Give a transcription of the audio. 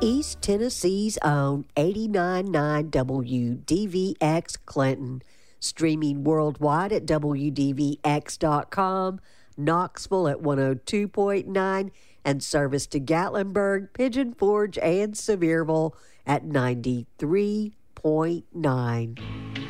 East Tennessee's own 89.9 WDVX Clinton, streaming worldwide at WDVX.com, Knoxville at 102.9, and service to Gatlinburg, Pigeon Forge, and Sevierville at 93.9.